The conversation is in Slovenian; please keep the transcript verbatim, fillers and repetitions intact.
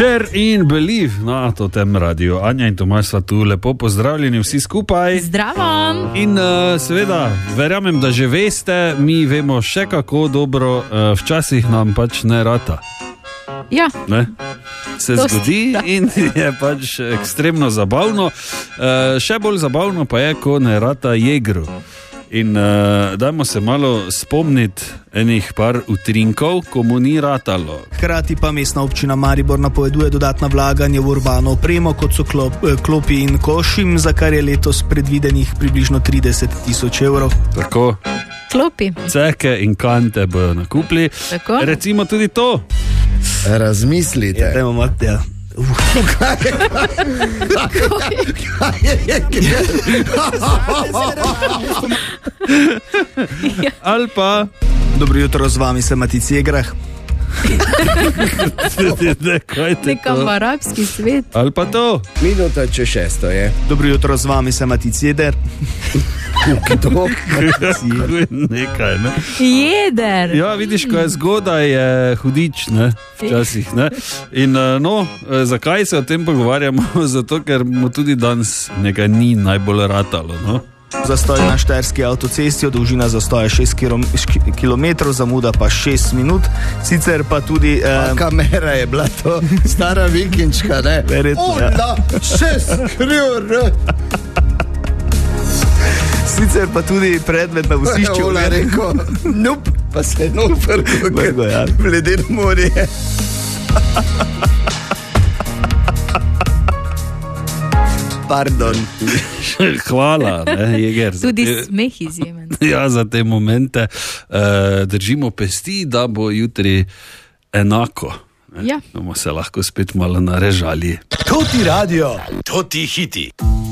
Share in believe na to tem radiju. Anja in Tomaž sva tu, lepo pozdravljeni vsi skupaj. Zdravo. In uh, seveda, verjamem, da že veste, mi vemo še kako dobro, uh, včasih nam pač ne rata. Ja. Ne? Se Dost, zgodi da. In je pač ekstremno zabavno. Uh, še bolj zabavno pa je, ko ne rata jegru. In uh, dajmo se malo spomniti enih par utrinkov, ko mu ni ratalo. Hkrati pa mestna občina Maribor napoveduje dodatna vlaganje v urbano opremo, kot so klop, klopi in košim, za kar je letos predvidenih približno trideset tisoč evrov. Tako. Klopi. Ceke in kante bojo nakupili. Tako. Recimo tudi to. Razmislite. Ja, dajmo mat, ja. Uh. Ali pa Dobro jutro, z vami sem Matic Jegrah. Nekam v arabski svet. Ali pa to. Minuta če šesto je. Dobro jutro, z vami sem Matic Jeder. Kdo? Nekaj, ne? Jeder. Ja, vidiš, ko je zgodaj, je hudič, ne? Včasih, ne? In no, zakaj se o tem pogovarjamo? Zato, ker mu tudi danes nekaj ni najbolj ratalo, no? Zastoj na štajerski avtocesti, dolžina zastoja šest kilometrov, zamuda pa šest minut. Sicer pa tudi Pa eh, kamera je bila to stara vikinčka, ne? Verjetno, ja. Ola, šest krjur. sicer pa tudi predmet na vsišču. Ola rekel, nup, pa se nuper, Lego, ja. v ledeno morje. Pardon. Hvala, ne, Jeger. za Tudi te- smeh izjemen. Ja, za te momente uh, držimo pesti, da bo jutri enako. Ne? Ja. Bomo se lahko spet malo narežali. To ti radio, to ti hiti.